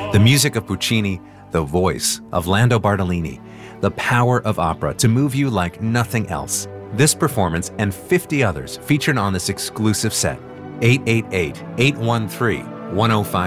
The music of Puccini, the voice of Lando Bartolini, the power of opera to move you like nothing else. This performance and 50 others featured on this exclusive set. 888-813-1055.